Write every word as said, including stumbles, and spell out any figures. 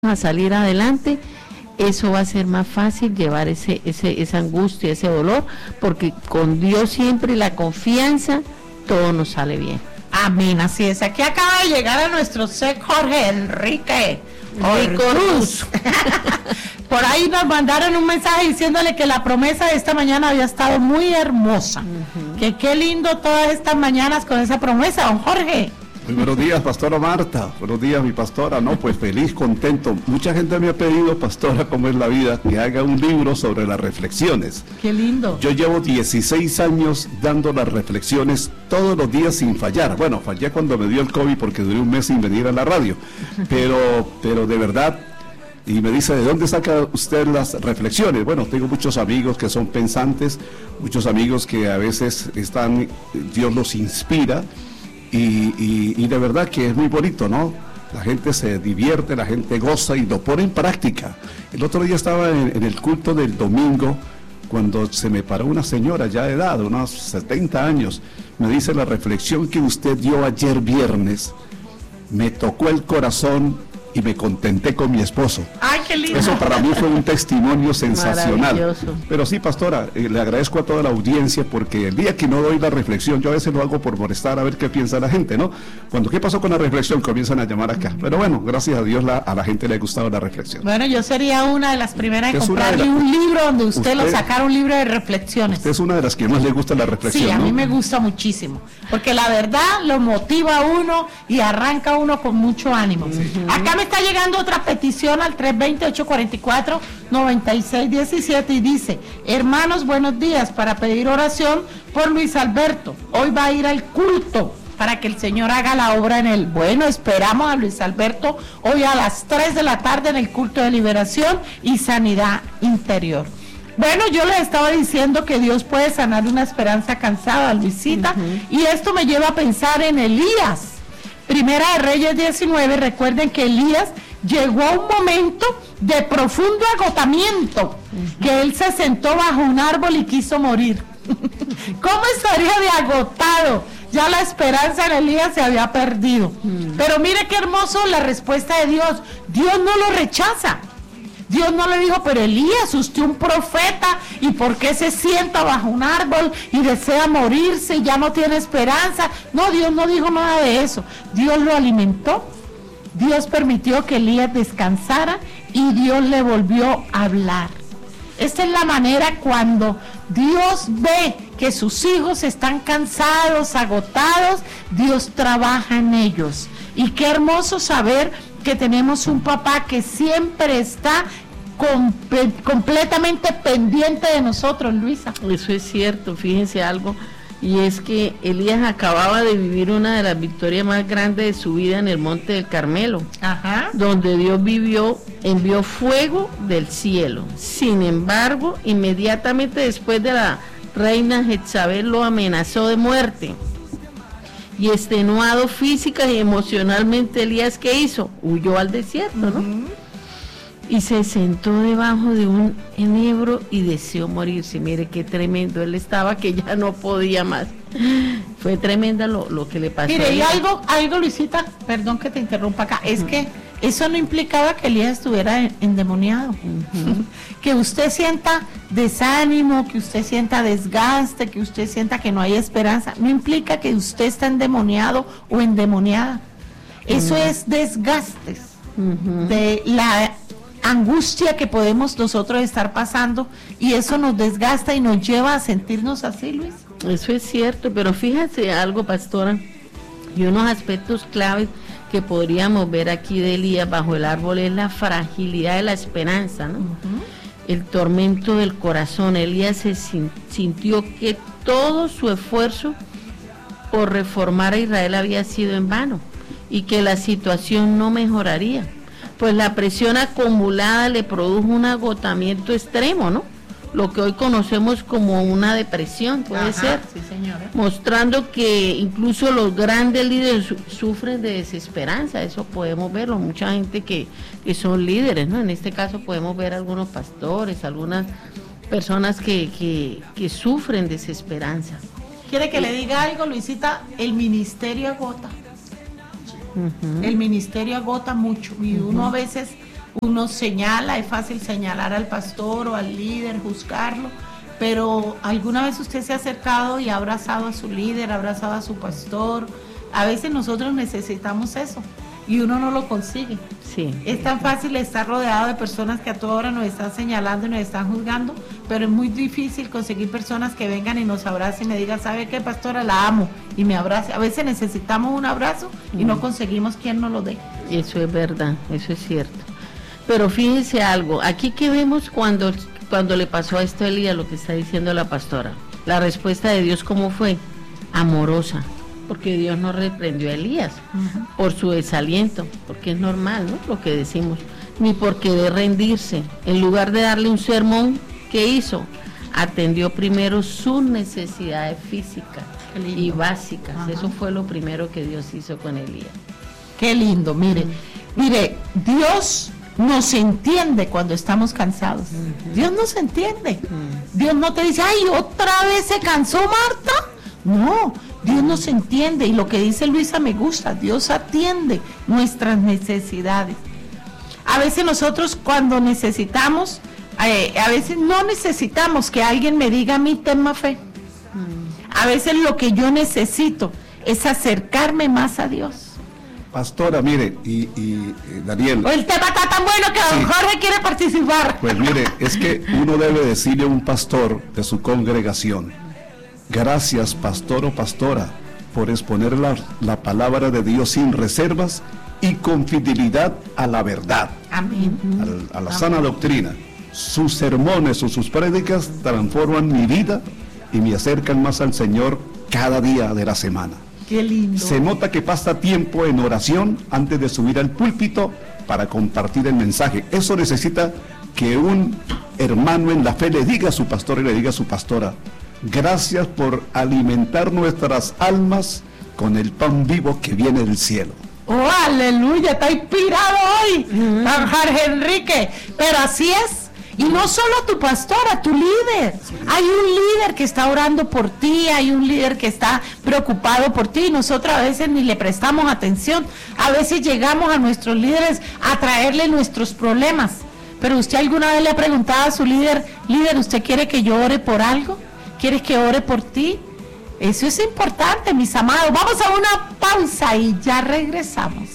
a salir adelante, eso va a ser más fácil llevar ese, ese, esa angustia, ese dolor, porque con Dios siempre la confianza, todo nos sale bien. Amén, así es. Aquí acaba de llegar a nuestro set Jorge Enrique Cruz. Por ahí nos mandaron un mensaje diciéndole que la promesa de esta mañana había estado muy hermosa. Uh-huh. Que qué lindo todas estas mañanas con esa promesa, don Jorge. Muy buenos días, pastora Marta. Buenos días, mi pastora. No, pues feliz, contento. Mucha gente me ha pedido, pastora, cómo es la vida, que haga un libro sobre las reflexiones. Qué lindo. Yo llevo dieciséis años dando las reflexiones todos los días sin fallar. Bueno, fallé cuando me dio el COVID porque duré un mes sin venir a la radio. Pero, pero de verdad, y me dice, ¿de dónde saca usted las reflexiones? Bueno, tengo muchos amigos que son pensantes, muchos amigos que a veces están, Dios los inspira. Y, y, y de verdad que es muy bonito, ¿no? La gente se divierte, la gente goza y lo pone en práctica. El otro día estaba en, en el culto del domingo, cuando se me paró una señora ya de edad, unos setenta años, me dice: la reflexión que usted dio ayer viernes me tocó el corazón y me contenté con mi esposo. ¡Ay, qué lindo! Eso para mí fue un testimonio sensacional. Pero sí, pastora, eh, le agradezco a toda la audiencia, porque el día que no doy la reflexión, yo a veces lo hago por molestar a ver qué piensa la gente, ¿no? Cuando ¿qué pasó con la reflexión? Comienzan a llamar acá. Pero bueno, gracias a Dios la, a la gente le ha gustado la reflexión. Bueno, yo sería una de las primeras en comprarle la, un libro donde usted, usted lo sacara, un libro de reflexiones. Usted es una de las que más le gusta la reflexión, Sí, a ¿no? mí me gusta muchísimo, porque la verdad lo motiva a uno y arranca a uno con mucho ánimo. Uh-huh. Acá me está llegando otra petición al tres veinte, ocho cuarenta y cuatro, noventa y seis diecisiete y dice: hermanos, buenos días, para pedir oración por Luis Alberto. Hoy va a ir al culto para que el Señor haga la obra en él. Bueno, esperamos a Luis Alberto hoy a las tres de la tarde en el culto de liberación y sanidad interior. Bueno, yo les estaba diciendo que Dios puede sanar una esperanza cansada, Luisita, uh-huh. Y esto me lleva a pensar en Elías. Primera de Reyes diecinueve, recuerden que Elías llegó a un momento de profundo agotamiento, uh-huh. Que él se sentó bajo un árbol y quiso morir. ¿Cómo estaría de agotado? Ya la esperanza en Elías se había perdido. Uh-huh. Pero mire qué hermoso la respuesta de Dios. Dios no lo rechaza. Dios no le dijo: pero Elías, usted un profeta, ¿y por qué se sienta bajo un árbol y desea morirse y ya no tiene esperanza? No, Dios no dijo nada de eso. Dios lo alimentó, Dios permitió que Elías descansara y Dios le volvió a hablar. Esta es la manera cuando Dios ve que sus hijos están cansados, agotados, Dios trabaja en ellos. Y qué hermoso saber que tenemos un papá que siempre está comp- completamente pendiente de nosotros, Luisa. Eso es cierto, fíjense algo, y es que Elías acababa de vivir una de las victorias más grandes de su vida en el Monte del Carmelo, Ajá. donde Dios vivió, envió fuego del cielo. Sin embargo, inmediatamente después de la reina Jezabel lo amenazó de muerte. Y extenuado física y emocionalmente, Elías, ¿qué hizo? Huyó al desierto, ¿no? Uh-huh. Y se sentó debajo de un enebro y deseó morirse. Mire qué tremendo, él estaba que ya no podía más. Fue tremenda lo, lo que le pasó. Mire, y algo, algo, Luisita, perdón que te interrumpa acá, uh-huh. Es que eso no implicaba que Elías estuviera endemoniado. Uh-huh. Que usted sienta desánimo, que usted sienta desgaste, que usted sienta que no hay esperanza, no implica que usted está endemoniado o endemoniada. Eso uh-huh. es desgastes uh-huh. de la angustia que podemos nosotros estar pasando, y eso nos desgasta y nos lleva a sentirnos así, Luis. Eso es cierto, pero fíjate algo, pastora, y unos aspectos claves que podríamos ver aquí de Elías bajo el árbol es la fragilidad de la esperanza, ¿no? Uh-huh. El tormento del corazón. Elías se sintió que todo su esfuerzo por reformar a Israel había sido en vano y que la situación no mejoraría, pues la presión acumulada le produjo un agotamiento extremo, ¿no? Lo que hoy conocemos como una depresión, puede Ajá, ser, sí, señora. Mostrando que incluso los grandes líderes su sufren de desesperanza. Eso podemos verlo, mucha gente que, que son líderes, ¿no? En este caso podemos ver algunos pastores, algunas personas que, que, que sufren desesperanza. ¿Quiere que y, le diga algo, Luisita? El ministerio agota. Uh-huh. El ministerio agota mucho y uh-huh. uno a veces uno señala, es fácil señalar al pastor o al líder, juzgarlo, pero ¿alguna vez usted se ha acercado y ha abrazado a su líder, ha abrazado a su pastor? A veces nosotros necesitamos eso y uno no lo consigue. Sí. Es tan fácil estar rodeado de personas que a toda hora nos están señalando y nos están juzgando, pero es muy difícil conseguir personas que vengan y nos abracen y me digan, ¿sabe qué, pastora? La amo, y me abrace. A veces necesitamos un abrazo y no conseguimos quien nos lo dé. Eso es verdad, eso es cierto. Pero fíjese algo, aquí que vemos cuando, cuando le pasó a esto a Elías, lo que está diciendo la pastora, la respuesta de Dios, ¿cómo fue? Amorosa. Porque Dios no reprendió a Elías uh-huh. por su desaliento, porque es normal, ¿no? Lo que decimos, ni porque de rendirse. En lugar de darle un sermón, ¿qué hizo? Atendió primero sus necesidades físicas y básicas. Uh-huh. Eso fue lo primero que Dios hizo con Elías. Qué lindo, mire, uh-huh. mire, Dios nos entiende cuando estamos cansados. Uh-huh. Dios nos entiende. Uh-huh. Dios no te dice, ay, otra vez se cansó Marta. No, Dios nos entiende, y lo que dice Luisa me gusta, Dios atiende nuestras necesidades. A veces nosotros cuando necesitamos, eh, a veces no necesitamos que alguien me diga a mí, ten más fe. A veces lo que yo necesito es acercarme más a Dios. Pastora, mire, y, y eh, Daniel... El tema está tan bueno que sí. Don Jorge quiere participar. Pues mire, es que uno debe decirle a un pastor de su congregación, gracias, pastor o pastora, por exponer la, la palabra de Dios sin reservas y con fidelidad a la verdad. Amén. A, a la Amén. Sana doctrina. Sus sermones o sus prédicas transforman mi vida y me acercan más al Señor cada día de la semana. Qué lindo. Se nota que pasa tiempo en oración antes de subir al púlpito para compartir el mensaje. Eso necesita que un hermano en la fe le diga a su pastor y le diga a su pastora, gracias por alimentar nuestras almas con el pan vivo que viene del cielo. Oh, aleluya, está inspirado hoy, mm. Don Jorge Enrique. Pero así es. Y no solo tu pastora, tu líder. Sí. Hay un líder que está orando por ti, hay un líder que está preocupado por ti. Nosotros a veces ni le prestamos atención. A veces llegamos a nuestros líderes a traerle nuestros problemas. Pero usted alguna vez le ha preguntado a su líder, líder, ¿usted quiere que yo ore por algo? ¿Quieres que ore por ti? Eso es importante, mis amados. Vamos a una pausa y ya regresamos.